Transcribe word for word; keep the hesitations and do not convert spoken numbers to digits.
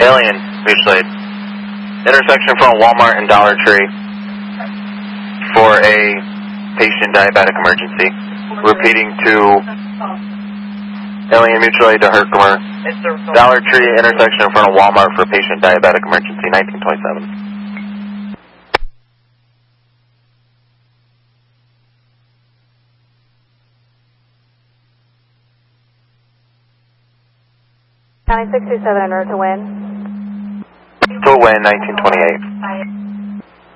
Alien, mutual aid. Intersection from Walmart and Dollar Tree for a patient diabetic emergency. Repeating to Alien mutual aid to Herkimer. Dollar Tree intersection in front of Walmart for patient diabetic emergency, nineteen twenty-seven. County six two seven, en route to Win. To Win, nineteen twenty-eight.